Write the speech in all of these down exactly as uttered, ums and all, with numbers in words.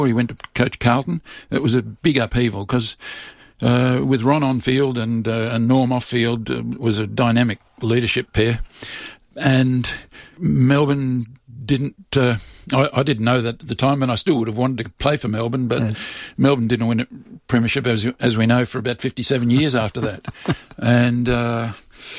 He went to coach Carlton. It was a big upheaval because uh, with Ron on field and, uh, and Norm off field uh, was a dynamic leadership pair. And Melbourne didn't... Uh, I, I didn't know that at the time, and I still would have wanted to play for Melbourne, but yeah. Melbourne didn't win a premiership, as, as we know, for about fifty-seven years after that. And uh,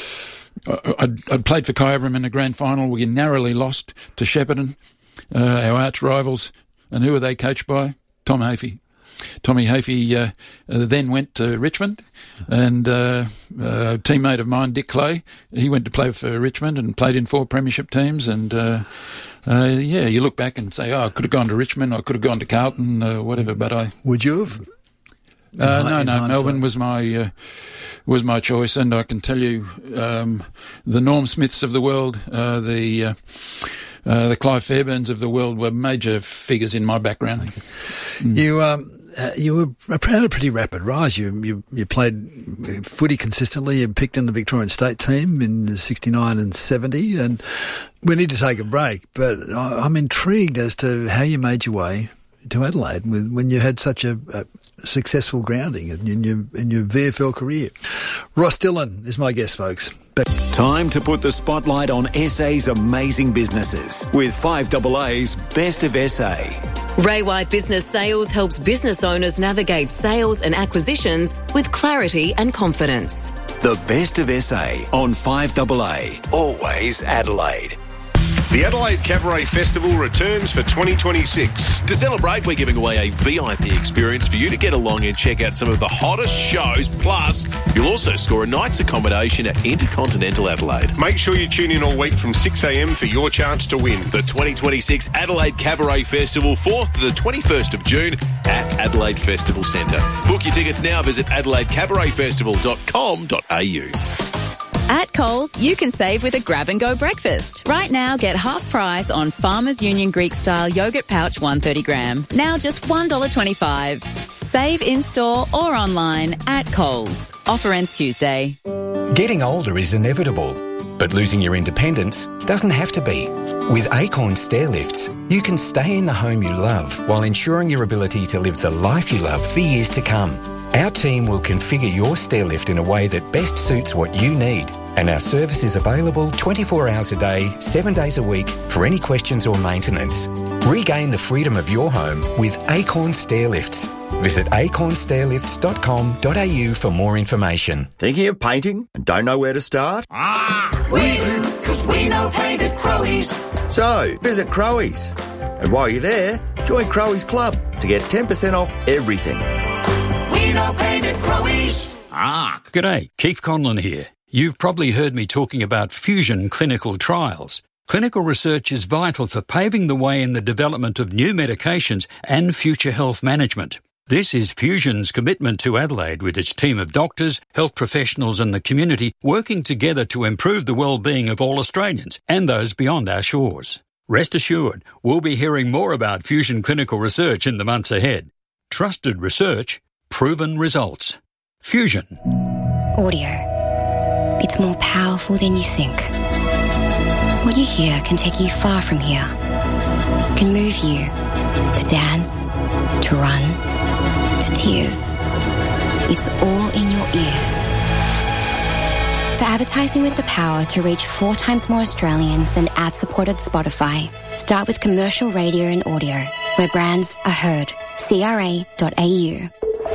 I, I'd, I'd played for Kyabram in the grand final. We narrowly lost to Shepparton, uh, our arch rivals. And who were they coached by? Tom Hafey. Tommy Hafey uh, uh, then went to Richmond, and uh, a teammate of mine, Dick Clay, he went to play for Richmond and played in four premiership teams. And uh, uh, yeah, you look back and say, oh, I could have gone to Richmond, I could have gone to Carlton, uh, whatever. But I would you have? Uh, no, no. Melbourne was my uh, was my choice, and I can tell you, um, the Norm Smiths of the world, uh, the uh, uh, the Clive Fairburns of the world were major figures in my background. Mm. You. Um Uh, you were had a pretty rapid rise. You you you played footy consistently. You picked in the Victorian state team in sixty-nine and seventy, and we need to take a break. But I'm intrigued as to how you made your way to Adelaide with, when you had such a, a successful grounding in, in your in your V F L career. Ross Dillon is my guest, folks. Back. Time to put the spotlight on S A's amazing businesses with five A A's Best of S A. Ray White Business Sales helps business owners navigate sales and acquisitions with clarity and confidence. The Best of S A on five A A. Always Adelaide. The Adelaide Cabaret Festival returns for twenty twenty-six. To celebrate, we're giving away a V I P experience for you to get along and check out some of the hottest shows. Plus, you'll also score a night's accommodation at Intercontinental Adelaide. Make sure you tune in all week from six a m for your chance to win. The twenty twenty-six Adelaide Cabaret Festival, fourth to the twenty-first of June at Adelaide Festival Centre. Book your tickets now. Visit adelaide cabaret festival dot com dot a u. At Coles, you can save with a grab-and-go breakfast. Right now, get half price on Farmers Union Greek-style yogurt pouch one hundred thirty gram. Now just one dollar twenty-five. Save in-store or online at Coles. Offer ends Tuesday. Getting older is inevitable, but losing your independence doesn't have to be. With Acorn Stair Lifts, you can stay in the home you love while ensuring your ability to live the life you love for years to come. Our team will configure your stair lift in a way that best suits what you need, and our service is available twenty-four hours a day, seven days a week for any questions or maintenance. Regain the freedom of your home with Acorn Stair Lifts. Visit acorn stair lifts dot com dot a u for more information. Thinking of painting and don't know where to start? Ah, we do, because we know paint at Crowies. So, visit Crowies. And while you're there, join Crowies Club to get ten percent off everything. We know paint at Crowies. Ah, g'day, Keith Conlon here. You've probably heard me talking about fusion clinical trials. Clinical research is vital for paving the way in the development of new medications and future health management. This is Fusion's commitment to Adelaide with its team of doctors, health professionals and the community working together to improve the well-being of all Australians and those beyond our shores. Rest assured, we'll be hearing more about fusion clinical research in the months ahead. Trusted research, proven results. Fusion. Audio. It's more powerful than you think. What you hear can take you far from here. Can move you to dance, to run, to tears. It's all in your ears. For advertising with the power to reach four times more Australians than ad-supported Spotify, start with commercial radio and audio, where brands are heard. C R A dot A U.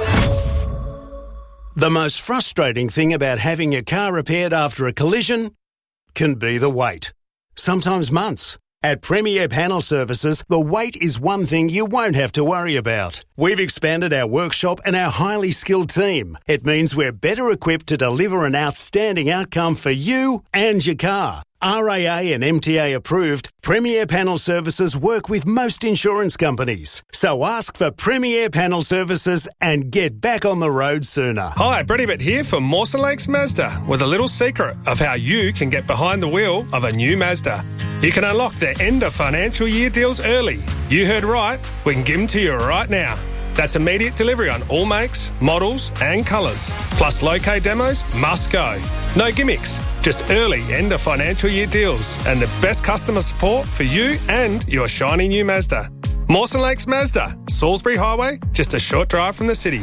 The most frustrating thing about having your car repaired after a collision can be the wait. Sometimes months. At Premier Panel Services, the wait is one thing you won't have to worry about. We've expanded our workshop and our highly skilled team. It means we're better equipped to deliver an outstanding outcome for you and your car. R A A and M T A approved, Premier Panel Services work with most insurance companies. So ask for Premier Panel Services and get back on the road sooner. Hi, Brady Bitt here for Mawson Lakes Mazda with a little secret of how you can get behind the wheel of a new Mazda. You can unlock the end of financial year deals early. You heard right, we can give them to you right now. That's immediate delivery on all makes, models and colours. Plus low-K demos must go. No gimmicks, just early end of financial year deals and the best customer support for you and your shiny new Mazda. Mawson Lakes Mazda, Salisbury Highway, just a short drive from the city.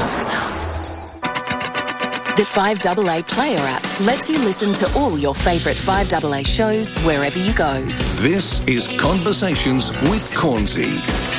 The five A A Player app lets you listen to all your favourite five A A shows wherever you go. This is Conversations with Cornsey.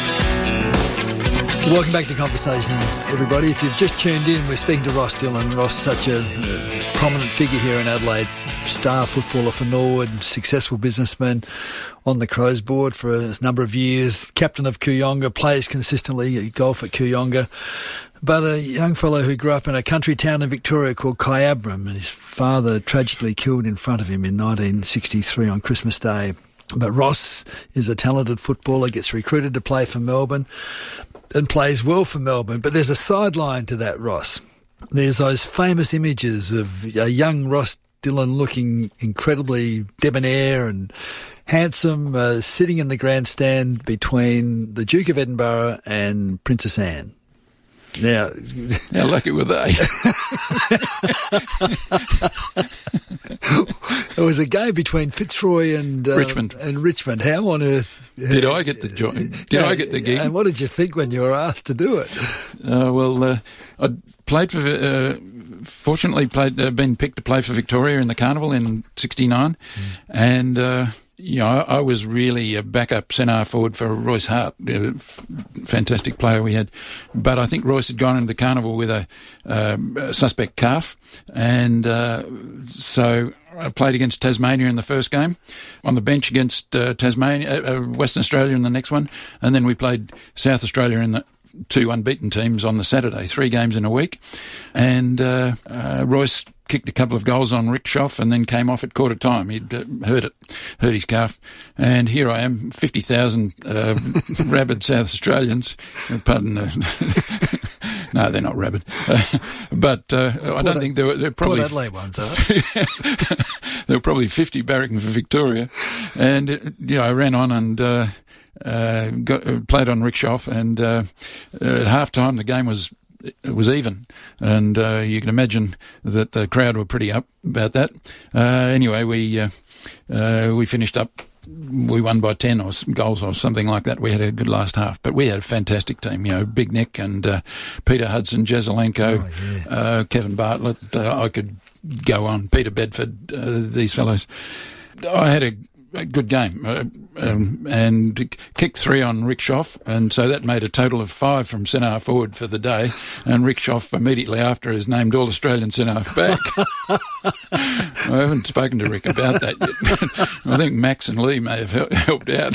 Welcome back to Conversations, everybody. If you've just tuned in, we're speaking to Ross Dillon. Ross, such a uh, prominent figure here in Adelaide, star footballer for Norwood, successful businessman on the Crows board for a number of years, captain of Kooyonga, plays consistently golf at Kooyonga. But a young fellow who grew up in a country town in Victoria called Kyabram, and his father tragically killed in front of him in nineteen sixty-three on Christmas Day. But Ross is a talented footballer, gets recruited to play for Melbourne and plays well for Melbourne. But there's a sideline to that, Ross. There's those famous images of a young Ross Dillon looking incredibly debonair and handsome, uh, sitting in the grandstand between the Duke of Edinburgh and Princess Anne. Now, how lucky were they? It was a game between Fitzroy and uh, Richmond. And Richmond. How on earth did I get the job? Did yeah, I get the gig? And what did you think when you were asked to do it? Uh, well, uh, I played for. Uh, fortunately, played. Uh, been picked to play for Victoria in the Carnival in sixty-nine, mm. and. Uh, You know, I, I was really a backup centre forward for Royce Hart, a f- fantastic player we had. But I think Royce had gone into the Carnival with a, uh, a suspect calf, and uh, so I played against Tasmania in the first game, on the bench against uh, Tasmania, uh, Western Australia in the next one, and then we played South Australia in the two unbeaten teams on the Saturday, three games in a week, and uh, uh, Royce kicked a couple of goals on Rick Schoff and then came off at quarter time. He'd uh, hurt it, hurt his calf. And here I am, fifty thousand uh, rabid South Australians. Pardon the... No, they're not rabid. Uh, but uh, I don't think there were... There probably Port Adelaide ones, are there were probably fifty barracking for Victoria. And, uh, yeah, I ran on and... Uh, Uh, got, uh, played on Rick Schoff, and uh, at half time the game was it was even, and uh, you can imagine that the crowd were pretty up about that. Uh, anyway, we uh, uh, we finished up. We won by ten or some goals or something like that. We had a good last half, but we had a fantastic team. You know, Big Nick and uh, Peter Hudson, Jezelenko, oh, yeah. uh, Kevin Bartlett. Uh, I could go on. Peter Bedford. Uh, these fellows. I had a. A good game, uh, um, and kicked three on Rick Schoff, and so that made a total of five from centre forward for the day. And Rick Schoff immediately after is named All Australian centre back. I haven't spoken to Rick about that yet. I think Max and Lee may have helped out.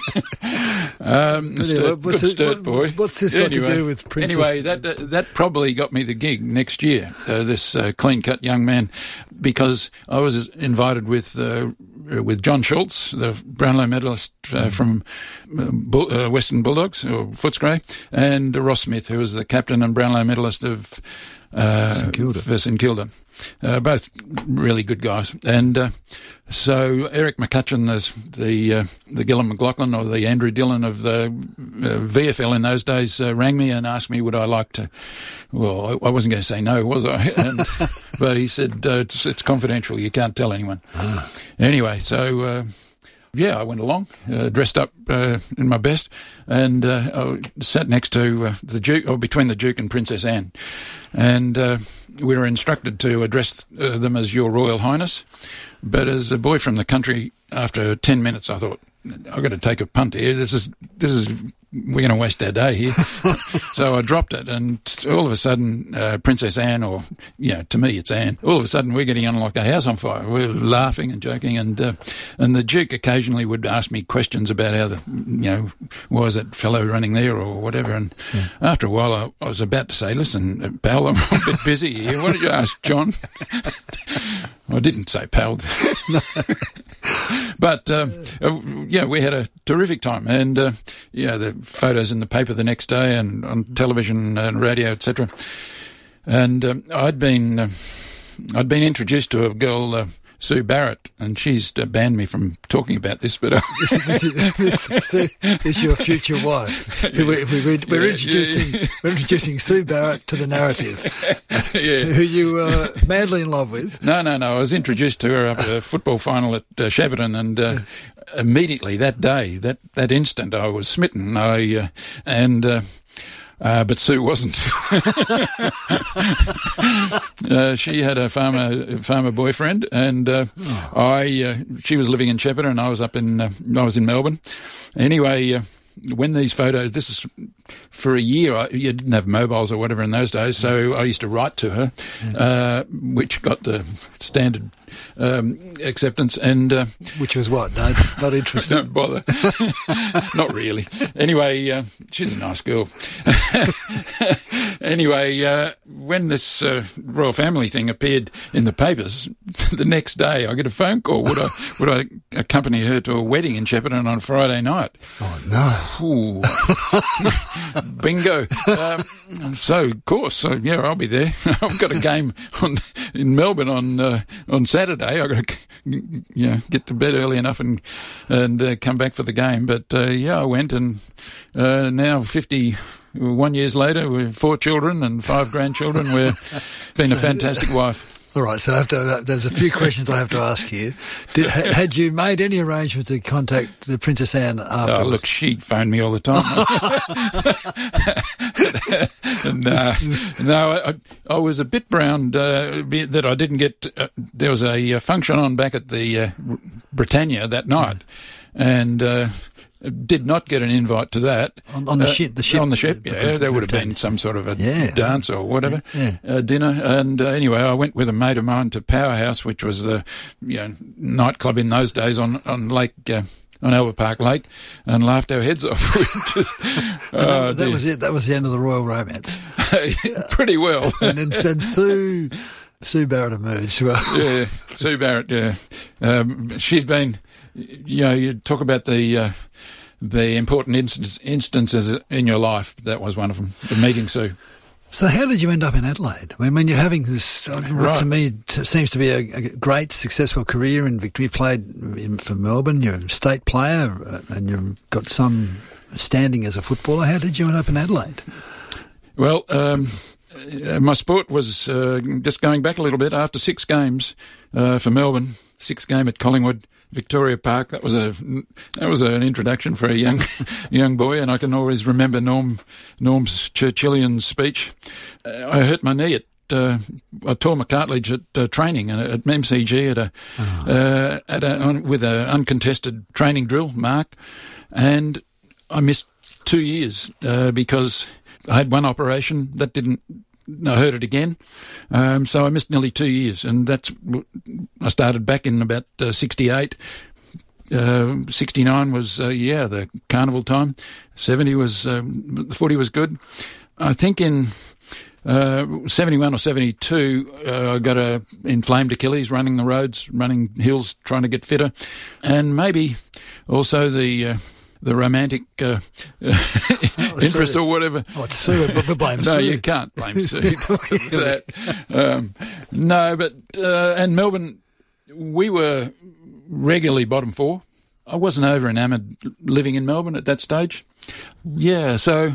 um, anyway, sturt, what's, good it, sturt, what, boy. What's this anyway, got to do with Princess? Anyway, that uh, that probably got me the gig next year. Uh, this uh, clean-cut young man, because I was invited with. Uh, with John Schultz, the Brownlow medalist uh, from uh, Bull, uh, Western Bulldogs, or Footscray, and uh, Ross Smith, who was the captain and Brownlow medalist of uh, St Kilda. for St Kilda. Uh, both really good guys. And uh, so Eric McCutcheon, the the, uh, the Gillon McLaughlin, or the Andrew Dillon of the uh, V F L in those days, uh, rang me and asked me would I like to. Well, I, I wasn't going to say no, was I? And, but he said uh, it's, it's confidential. You can't tell anyone. Ah. Anyway, so. Uh, Yeah, I went along, uh, dressed up uh, in my best, and uh, I sat next to uh, the Duke, or between the Duke and Princess Anne, and uh, we were instructed to address uh, them as Your Royal Highness. But as a boy from the country, after ten minutes, I thought, I've got to take a punt here. This is this is we're going to waste our day here. So I dropped it, and all of a sudden, uh, Princess Anne, or, you know, to me it's Anne, all of a sudden we're getting on like a house on fire. We're laughing and joking, and uh, and the Duke occasionally would ask me questions about how the, you know, why is that fellow running there or whatever. And yeah. After a while, I, I was about to say, listen, pal, I'm a bit busy here. Why don't you ask John? I didn't say pal. But, um, uh, yeah, we had a terrific time. And, uh, yeah, the photos in the paper the next day and on television and radio, et cetera. And um, I'd been uh, I'd been introduced to a girl, uh, Sue Barrett, and she's uh, banned me from talking about this, but... Uh, this, this, this, this, Sue is your future wife. We, we, we're, we're, Yeah, introducing, yeah. we're introducing Sue Barrett to the narrative, Yeah. who you were madly in love with. No, no, no. I was introduced to her up at a football final at uh, Shepparton, and uh, immediately that day, that, that instant, I was smitten. I uh, and uh, uh, but Sue wasn't. uh, she had a farmer farmer boyfriend, and uh, oh. I uh, she was living in Shepparton, and I was up in uh, I was in Melbourne. Anyway. Uh, When these photos, this is for a year, I, you didn't have mobiles or whatever in those days, so I used to write to her, uh, which got the standard um, acceptance. And uh, Which was what? No, not interested. Don't bother. Not really. Anyway, uh, she's a nice girl. Anyway, uh, when this uh, royal family thing appeared in the papers, the next day I get a phone call. Would I would I accompany her to a wedding in Shepparton on Friday night? Oh, no. Ooh. Bingo. Um, so, of course, so, yeah, I'll be there. I've got a game on, in Melbourne on uh, on Saturday. I've got to, you know, get to bed early enough and and uh, come back for the game. But, uh, yeah, I went, and uh, now fifty-one years later, we're four children and five grandchildren. We've been so, a fantastic wife. All right, so I have to, there's a few questions I have to ask you. Did, had you made any arrangement to contact the Princess Anne after? Oh, look, she phoned me all the time. no, no, I, I was a bit browned uh, that I didn't get. Uh, there was a, a function on back at the uh, Britannia that night, and. Uh, Did not get an invite to that. On, on the uh, ship? The ship? On the ship, the, yeah. the, There would have been some sort of a yeah. dance or whatever, yeah. uh, dinner. And uh, anyway, I went with a mate of mine to Powerhouse, which was the you know nightclub in those days on, on Lake... Uh, on Albert Park Lake, and laughed our heads off. Just, oh, that, that was it. That was the end of the royal romance. Pretty well. and then and Sue, Sue Barrett emerged. Well. Yeah, Sue Barrett. Yeah, um, she's been. You know, you talk about the uh, the important instance, instances in your life. That was one of them. The meeting Sue. So how did you end up in Adelaide? I mean, you're having this, right. to me, it seems to be a, a great, successful career in Victoria. You've played in, for Melbourne, you're a state player, and you've got some standing as a footballer. How did you end up in Adelaide? Well, um, my sport was uh, just going back a little bit. After six games uh, for Melbourne, sixth game at Collingwood, Victoria Park. That was a that was an introduction for a young young boy, and I can always remember Norm Norm's Churchillian speech. Uh, I hurt my knee at. Uh, I tore my cartilage at uh, training at, at M C G at a oh. uh, at a on, with an uncontested training drill mark, and I missed two years uh, because I had one operation that didn't. I heard it again, um, so I missed nearly two years, and that's I started back in about uh, sixty-eight. Uh, sixty-nine was uh, yeah the carnival time. seventy was um, the footy was good. I think in uh, seventy-one or seventy-two uh, I got a inflamed Achilles running the roads, running hills, trying to get fitter, and maybe also the. Uh, The romantic uh, oh, interest Sue. or whatever. Oh, it's Sue. But blame no, Sue. you can't blame Sue. that. Um, no, but uh, and Melbourne, we were regularly bottom four. I wasn't over enamoured living in Melbourne at that stage. Yeah, so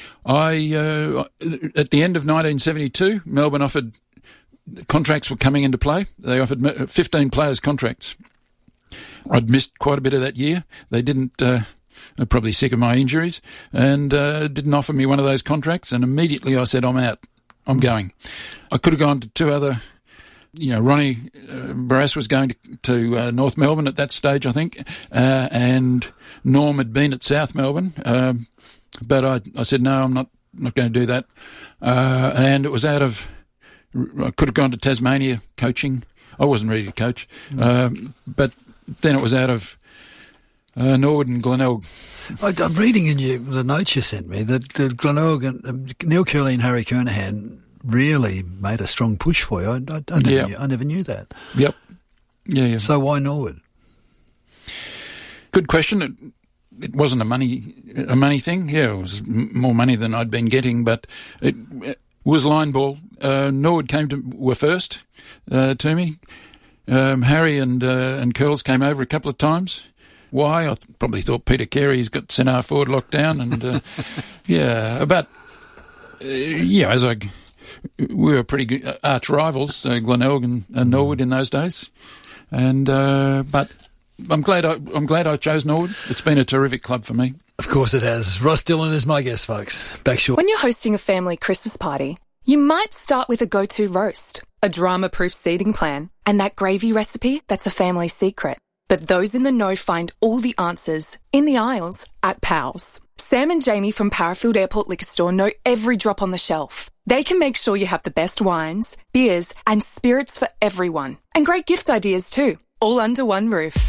I uh, at the end of nineteen seventy-two, Melbourne offered contracts were coming into play. They offered fifteen players contracts. I'd missed quite a bit of that year. They didn't. Uh, They're probably sick of my injuries, and uh, didn't offer me one of those contracts. And immediately I said, I'm out. I'm going. I could have gone to two other, you know, Ronnie uh, Barrass was going to, to uh, North Melbourne at that stage, I think, uh, and Norm had been at South Melbourne. Um, but I, I said, no, I'm not, not going to do that. Uh, and it was out of, I could have gone to Tasmania coaching. I wasn't ready to coach. Mm. Um, but then it was out of, Uh, Norwood and Glenelg. I, I'm reading in you the notes you sent me that, that Glenelg and um, Neil Curley and Harry Kernahan really made a strong push for you. I, I, I, never, yep. knew, I never knew that. Yep. Yeah, yeah. So why Norwood? Good question. It, it wasn't a money a money thing. Yeah, it was m- more money than I'd been getting, but it, it was line ball. Uh, Norwood came to were first uh, to me. Um, Harry and uh, and Curls came over a couple of times. Why? I th- probably thought Peter Carey's got centre forward locked down, and uh, yeah, but uh, yeah, as I we were pretty good arch rivals, uh, Glenelg and, and Norwood in those days, and uh, but I'm glad I I'm glad I chose Norwood. It's been a terrific club for me. Of course it has. Ross Dillon is my guest, folks. Back short. When you're hosting a family Christmas party, you might start with a go-to roast, a drama-proof seating plan, and that gravy recipe that's a family secret. But those in the know find all the answers in the aisles at Pals. Sam and Jamie from Parafield Airport Liquor Store know every drop on the shelf. They can make sure you have the best wines, beers, and spirits for everyone. And great gift ideas too, all under one roof.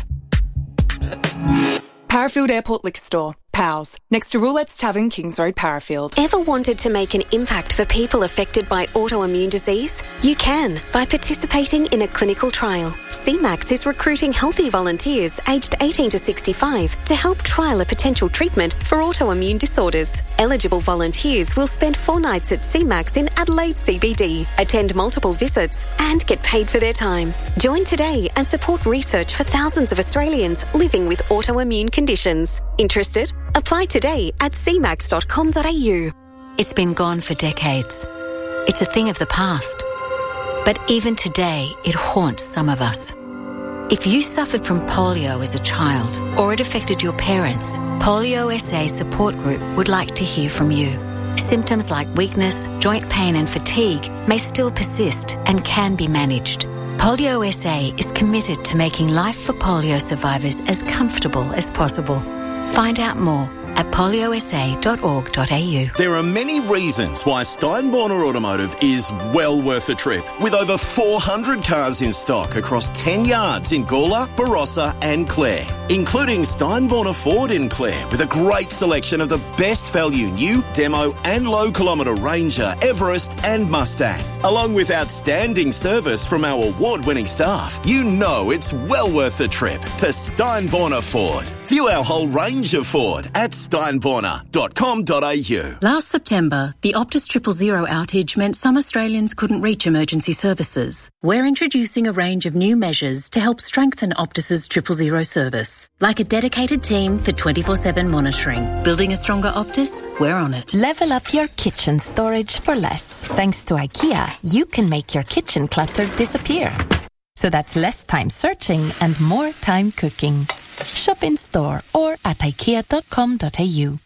Parafield Airport Liquor Store. Pals, next to Roulette's Tavern, Kings Road, Parafield. Ever wanted to make an impact for people affected by autoimmune disease? You can by participating in a clinical trial. C MAX is recruiting healthy volunteers aged eighteen to sixty-five to help trial a potential treatment for autoimmune disorders. Eligible volunteers will spend four nights at C MAX in Adelaide C B D, attend multiple visits and get paid for their time. Join today and support research for thousands of Australians living with autoimmune conditions. Interested? Apply today at c max dot com dot a u. It's been gone for decades. It's a thing of the past. But even today, it haunts some of us. If you suffered from polio as a child or it affected your parents, Polio S A Support Group would like to hear from you. Symptoms like weakness, joint pain and fatigue may still persist and can be managed. Polio S A is committed to making life for polio survivors as comfortable as possible. Find out more at polio s a dot org dot a u. There are many reasons why Steinborner Automotive is well worth a trip. With over four hundred cars in stock across ten yards in Gawler, Barossa and Clare, including Steinborner Ford in Clare with a great selection of the best value new, demo and low kilometre Ranger, Everest and Mustang. Along with outstanding service from our award-winning staff, you know it's well worth a trip to Steinborner Ford. View our whole range of Ford at steinborner dot com dot a u. Last September, the Optus Triple Zero outage meant some Australians couldn't reach emergency services. We're introducing a range of new measures to help strengthen Optus's Triple Zero service, like a dedicated team for twenty-four seven monitoring. Building a stronger Optus? We're on it. Level up your kitchen storage for less. Thanks to IKEA, you can make your kitchen clutter disappear. So that's less time searching and more time cooking. Shop in store or at ikea dot com dot a u.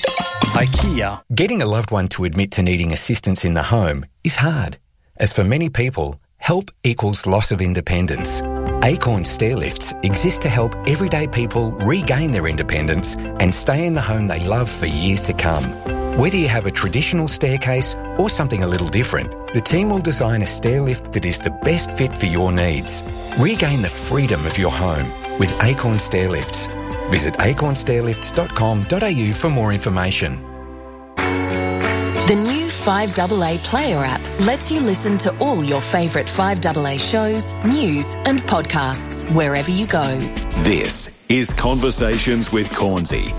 IKEA. Getting a loved one to admit to needing assistance in the home is hard. As for many people, help equals loss of independence. Acorn Stairlifts exist to help everyday people regain their independence and stay in the home they love for years to come. Whether you have a traditional staircase or something a little different, the team will design a stairlift that is the best fit for your needs. Regain the freedom of your home with Acorn Stairlifts. Visit acorn stairlifts dot com dot a u for more information. The new five A A Player app lets you listen to all your favourite five A A shows, news and podcasts wherever you go. This is Conversations with Cornsey.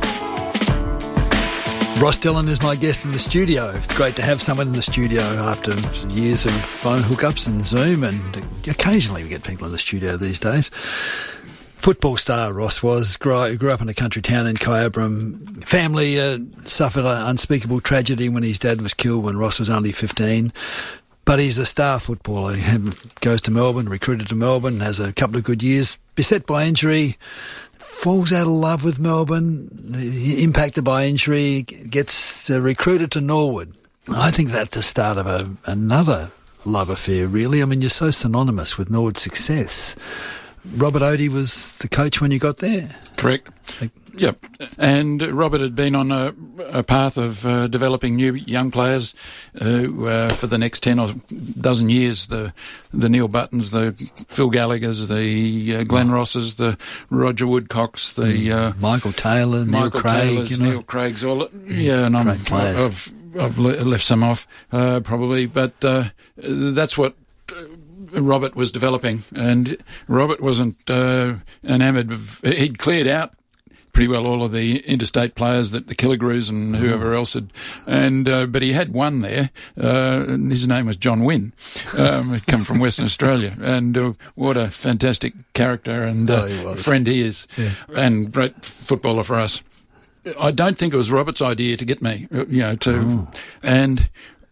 Ross Dillon is my guest in the studio. It's great to have someone in the studio after years of phone hookups and Zoom, and occasionally we get people in the studio these days. Football star Ross was, grew, grew up in a country town in Kyabram. Family uh, suffered an unspeakable tragedy when his dad was killed when Ross was only fifteen. But he's a star footballer. He goes to Melbourne, recruited to Melbourne, has a couple of good years. Beset by injury, falls out of love with Melbourne, impacted by injury, gets uh, recruited to Norwood. I think that's the start of a, another love affair, really. I mean, you're so synonymous with Norwood's success. Robert Odie was the coach when you got there? Correct. Yep. And Robert had been on a, a path of uh, developing new young players uh, uh, for the next ten or dozen years. The the Neil Buttons, the Phil Gallaghers, the uh, Glenn Rosses, the Roger Woodcocks, the uh, Michael Taylor, Neil Michael Craig, Taylors, you know. Neil Craig's, all yeah, and I'm, I've I've left some off uh, probably, but uh, that's what Robert was developing, and Robert wasn't uh, enamoured of. He'd cleared out pretty well all of the interstate players, that the Killigrews and whoever else had, and uh, but he had one there. Uh, and his name was John Wynn. Um, he'd come from Western Australia, and uh, what a fantastic character and uh, oh, he friend he is, yeah. and great footballer for us. I don't think it was Robert's idea to get me, you know, to, oh. and.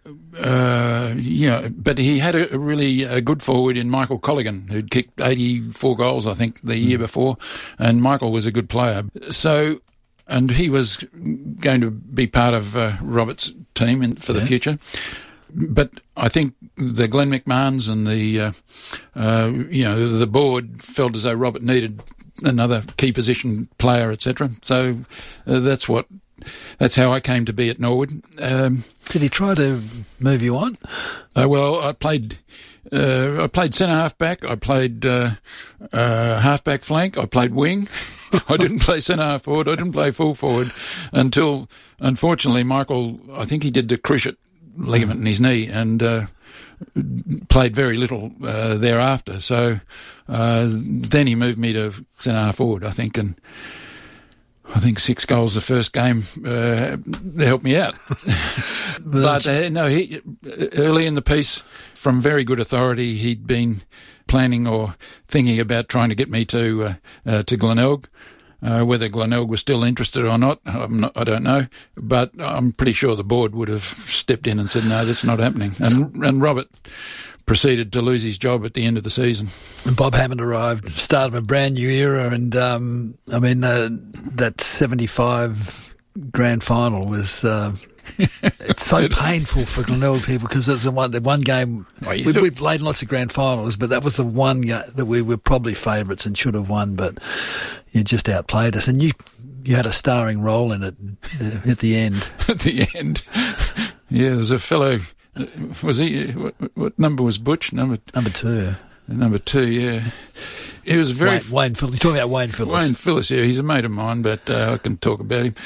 Uh, you know, but he had a, a really a good forward in Michael Colligan, who'd kicked eighty-four goals, I think, the year before, and Michael was a good player. So, and he was going to be part of uh, Robert's team in, for the yeah. future. But I think the Glenn McMahons and the, uh, uh, you know, the board felt as though Robert needed another key position player, et cetera. So uh, that's what. That's how I came to be at Norwood. Um, Did he try to move you on? Uh, well, I played. Uh, I played centre half back. I played uh, uh, half back flank. I played wing. I didn't play centre half forward. I didn't play full forward until, unfortunately, Michael. I think he did the cruciate ligament in his knee and uh, played very little uh, thereafter. So uh, then he moved me to centre half forward, I think, and. I think six goals the first game uh, helped me out. but uh, no, he, early in the piece, from very good authority, he'd been planning or thinking about trying to get me to uh, uh, to Glenelg. Uh, whether Glenelg was still interested or not, I'm not, I don't know. But I'm pretty sure the board would have stepped in and said, no, that's not happening. And, and Robert proceeded to lose his job at the end of the season. And Bob Hammond arrived, started a brand new era, and um, I mean uh, that seventy-five grand final was uh, it's so painful for Glenelg people because it's the one the one game well, we, we played lots of grand finals, but that was the one game that we were probably favourites and should have won, but you just outplayed us, and you you had a starring role in it uh, at the end. At the end, yeah, there was a fellow. Was he? What, what number was Butch? Number number two. Number two, yeah. He was very Wayne, Wayne Phillips. You're talking about Wayne Phillips. Wayne Phillips, yeah, he's a mate of mine, but uh, I can talk about him.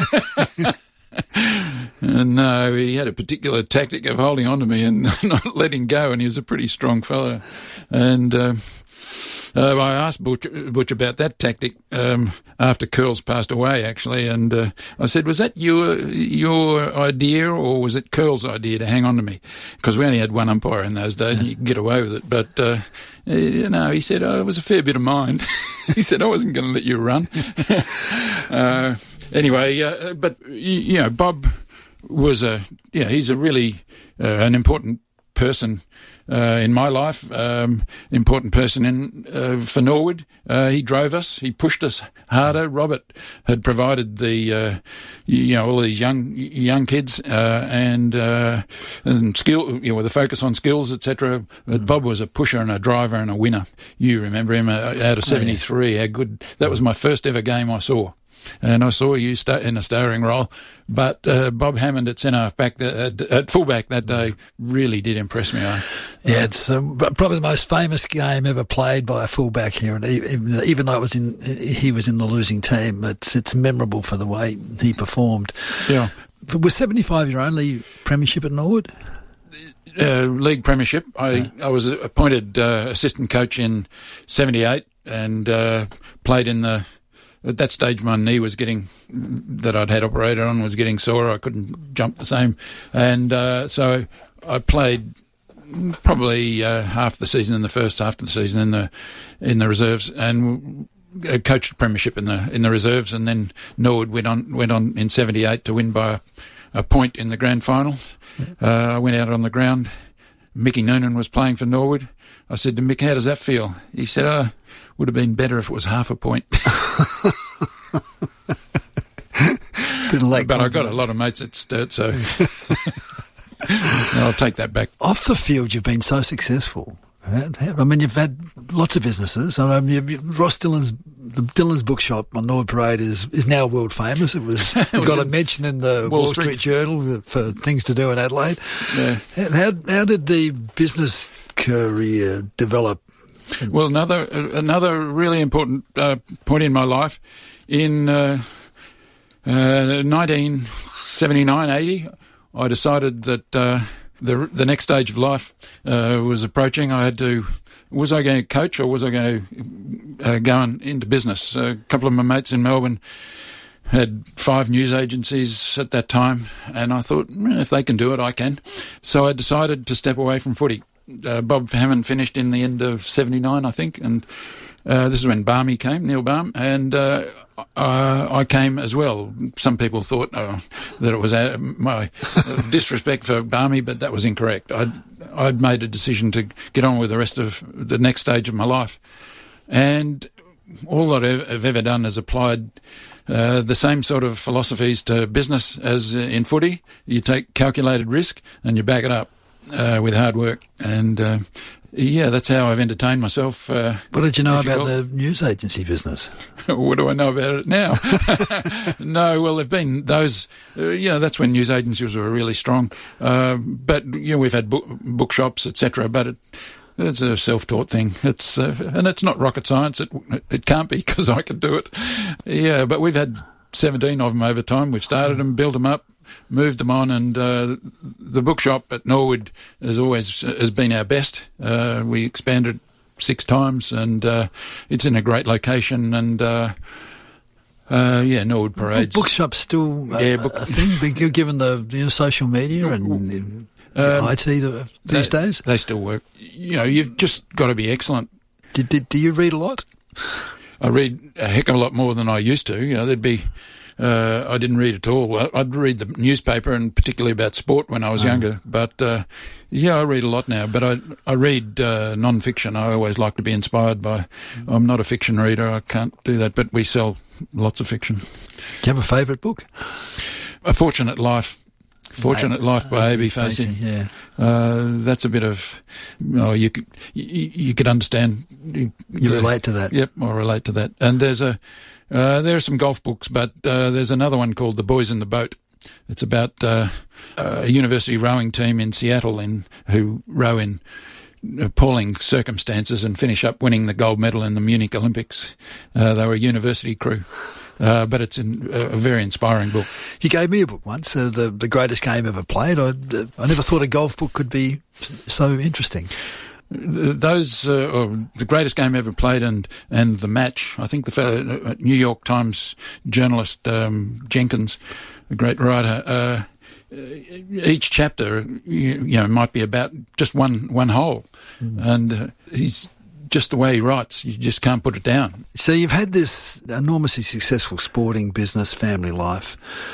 And no, he had a particular tactic of holding on to me and not letting go, and he was a pretty strong fellow. And uh, uh, I asked Butch, Butch about that tactic um, after Curls passed away, actually, and uh, I said, was that your your idea or was it Curls' idea to hang on to me? Because we only had one umpire in those days, and you could get away with it. But, uh, you know, he said, oh, it was a fair bit of mine. He said, I wasn't going to let you run. uh, anyway, uh, but, you know, Bob was a, yeah, he's a really uh, an important person Uh, in my life, um, important person in uh, for Norwood. Uh, he drove us. He pushed us harder. Robert had provided the, uh, you know, all these young young kids uh, and uh, and skill, you know, with a focus on skills, et cetera. But Bob was a pusher and a driver and a winner. You remember him uh, out of seventy-three? How good! That was my first ever game I saw. And I saw you sta- in a starring role, but uh, Bob Hammond at centre half back, at, at fullback that day, really did impress me. I, yeah, it's um, probably the most famous game ever played by a fullback here, and even, even though it was in, he was in the losing team, it's it's memorable for the way he performed. Yeah, was seventy-five your only premiership at Norwood? Uh, league premiership. I yeah. I was appointed uh, assistant coach in seventy-eight and uh, played in the. At that stage, my knee was getting, that I'd had operated on, was getting sore. I couldn't jump the same. And uh, so I played probably uh, half the season in the first half of the season in the in the reserves and coached the premiership in the in the reserves. And then Norwood went on, went on in seventy-eight to win by a, a point in the grand final. Uh, I went out on the ground. Mickey Noonan was playing for Norwood. I said to Mick, how does that feel? He said, oh, would have been better if it was half a point. Didn't like but I got a lot of mates at Sturt, so I'll take that back. Off the field, you've been so successful. I mean, you've had lots of businesses. I mean, you, Ross Dillon's, the Dillon's bookshop on Norwood Parade is, is now world famous. It was, it was got a mention in the Wall, Wall Street. Street Journal for things to do in Adelaide. Yeah. How, how did the business career develop? Well, another another really important uh, point in my life, in uh, uh, nineteen seventy-nine eighty, I decided that uh, the the next stage of life uh, was approaching. I had to, was I going to coach or was I going to uh, go on into business? A couple of my mates in Melbourne had five news agencies at that time, and I thought, mm, if they can do it, I can. So I decided to step away from footy. Uh, Bob Hammond finished in the end of seventy-nine, I think, and uh, this is when Barmy came, Neil Barm, and uh, uh, I came as well. Some people thought uh, that it was uh, my disrespect for Barmy, but that was incorrect. I'd, I'd made a decision to get on with the rest of the next stage of my life, and all that I've ever done is applied uh, the same sort of philosophies to business as in footy. You take calculated risk and you back it up uh, with hard work, and uh, yeah, that's how I've entertained myself. Uh, what did you know about the news agency business? What do I know about it now? No, well, there've been those, uh, you know, that's when news agencies were really strong. Uh, but, you know, we've had book, bookshops, et cetera, but it, it's a self-taught thing. It's uh, and it's not rocket science. It it can't be, because I could do it. Yeah, but we've had seventeen of them over time. We've started them, built them up, moved them on, and uh, the bookshop at Norwood has always has been our best. Uh, we expanded six times, and uh, it's in a great location, and uh, uh, yeah, Norwood Parades. Bookshop's still a, yeah, book- a thing, given the you know, social media and um, I T the, these they, days? They still work. You know, you've just got to be excellent. Did, did, do you read a lot? I read a heck of a lot more than I used to. You know, there'd be... Uh, I didn't read at all. I'd read the newspaper, and particularly about sport when I was oh. younger. But, uh, yeah, I read a lot now. But I I read uh, non-fiction. I always like to be inspired by... I'm not a fiction reader. I can't do that. But we sell lots of fiction. Do you have a favourite book? A Fortunate Life. Fortunate Life by A B Facey. Yeah. Uh, that's a bit of... Oh, you could, you, you could understand... You, you relate to that. Yep, I relate to that. And there's a... Uh, there are some golf books, but uh, there's another one called The Boys in the Boat. It's about uh, a university rowing team in Seattle in who row in appalling circumstances and finish up winning the gold medal in the Munich Olympics. Uh, they were a university crew. Uh, but it's in, uh, a very inspiring book. You gave me a book once, uh, the the greatest game ever played. I, uh, I never thought a golf book could be so interesting. Those, uh, or the greatest game ever played, and, and the match. I think the fellow, uh, New York Times journalist um, Jenkins, a great writer. Uh, each chapter, you, you know, might be about just one one hole, mm. and uh, he's just the way he writes. You just can't put it down. So you've had this enormously successful sporting business, family life.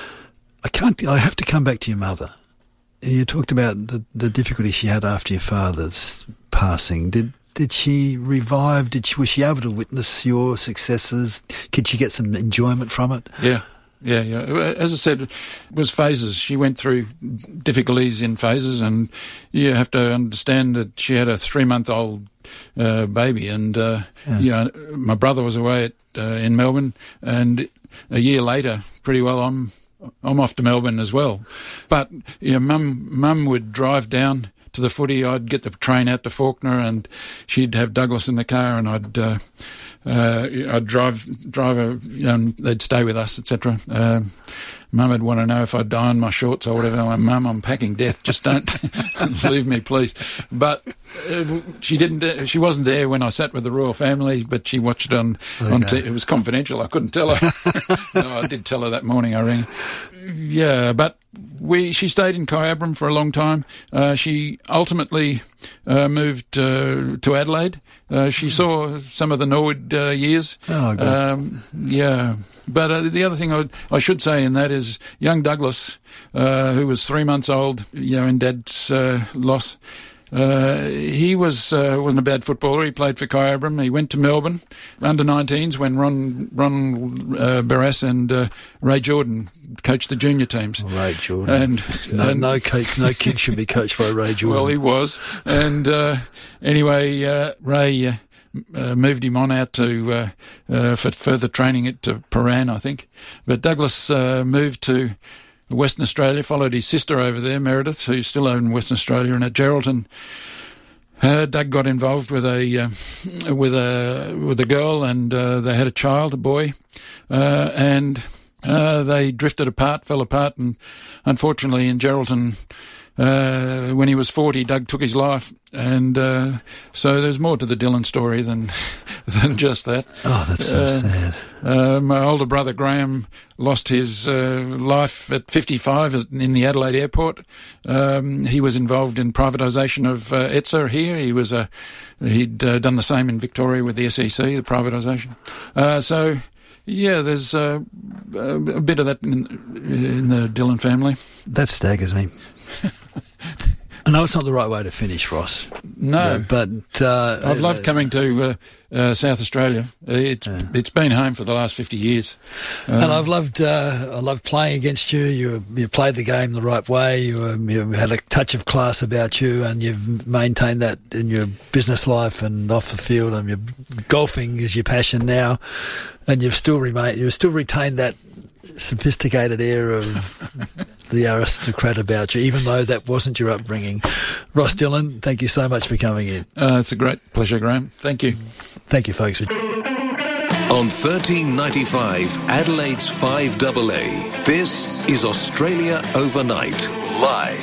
I can't. I have to come back to your mother. You talked about the, the difficulty she had after your father's passing. Did did she revive? Did she, was she able to witness your successes? Could she get some enjoyment from it? Yeah, yeah, yeah. As I said, it was phases. She went through difficulties in phases, and you have to understand that she had a three-month-old uh, baby, and uh, yeah. you know, my brother was away at, uh, in Melbourne, and a year later, pretty well, I'm. I'm off to Melbourne as well. But, you know, mum, mum would drive down to the footy. I'd get the train out to Faulkner, and she'd have Douglas in the car, and I'd, uh, uh, I'd drive, drive her, you know, and they'd stay with us, et cetera. Uh, Mum would want to know if I'd iron my shorts or whatever. I'm like, Mum, I'm packing death. Just don't leave me, please. But uh, she didn't. Uh, she wasn't there when I sat with the royal family, but she watched it on. Okay. on t- it was confidential. I couldn't tell her. No, I did tell her that morning. I rang. Yeah, but we. She stayed in Kyabram for a long time. Uh, she ultimately uh, moved uh, to Adelaide. Uh, she saw some of the Norwood uh, years. Oh, good. Um, yeah. But uh, the other thing I, I should say in that is young Douglas, uh, who was three months old, you know, in Dad's uh, loss, uh, he was, uh, wasn't a bad footballer. He played for Kyabram. He went to Melbourne, under nineteens, when Ron Ron uh, Barras and uh, Ray Jordan coached the junior teams. Oh, Ray Jordan. And, no, and, no, coach, no kid should be coached by Ray Jordan. Well, he was. And uh, anyway, uh, Ray... Uh, Uh, moved him on out to uh, uh, for further training at to Paran, I think. But Douglas uh, moved to Western Australia, followed his sister over there, Meredith, who's still over in Western Australia, and at Geraldton, uh, Doug got involved with a uh, with a with a girl, and uh, they had a child, a boy, uh, and uh, they drifted apart, fell apart, and unfortunately in Geraldton, uh, when he was forty, Doug took his life. And uh, so there's more to the Dylan story than than just that. Oh, that's so uh, sad. Uh, my older brother Graham lost his uh, life at fifty-five in the Adelaide airport. Um, he was involved in privatisation of uh, E T S A here. He was a he'd uh, done the same in Victoria with the S E C, the privatisation. Uh, so. Yeah, there's uh, a bit of that in, in the Dylan family. That staggers me. I know it's not the right way to finish, Ross. No, but uh, I've loved coming to uh, uh, South Australia. It's uh, it's been home for the last fifty years, um, and I've loved uh, I loved playing against you. You you played the game the right way. You, um, you had a touch of class about you, and you've maintained that in your business life and off the field. And your golfing is your passion now, and you've still remain you've still retained that sophisticated air of the aristocrat about you, even though that wasn't your upbringing. Ross Dillon, thank you so much for coming in. Uh, it's a great pleasure, Graham. Thank you. Thank you, folks. On thirteen ninety-five, Adelaide's five double A, this is Australia Overnight, live.